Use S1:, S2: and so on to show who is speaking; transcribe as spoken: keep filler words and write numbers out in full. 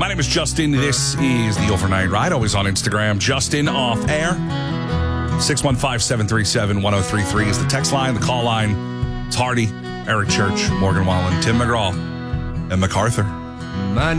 S1: name is Justin. This is the Overnight Ride, always on Instagram. Justin off air. six one five, seven three seven, one oh three three is the text line, the call line. It's Hardy, Eric Church, Morgan Wallen, Tim McGraw, and MacArthur.
S2: My